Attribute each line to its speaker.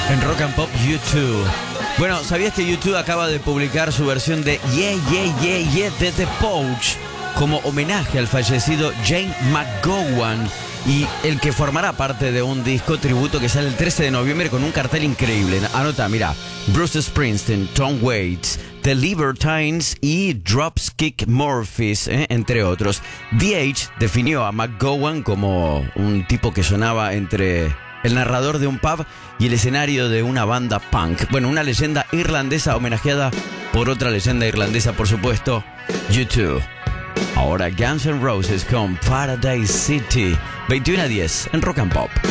Speaker 1: En Rock and Pop, U2. Bueno, ¿sabías que U2 acaba de publicar su versión de Yeah, Yeah, Yeah, Yeah de The Pogues como homenaje al fallecido Jane McGowan y el que formará parte de un disco tributo que sale el 13 de noviembre con un cartel increíble? Anota, mira, Bruce Springsteen, Tom Waits, The Libertines y Dropkick Murphys, entre otros. VH definió a McGowan como un tipo que sonaba entre el narrador de un pub y el escenario de una banda punk. Bueno, una leyenda irlandesa homenajeada por otra leyenda irlandesa, por supuesto, U2. Ahora Guns N' Roses con Paradise City, 21:10 en Rock and Pop.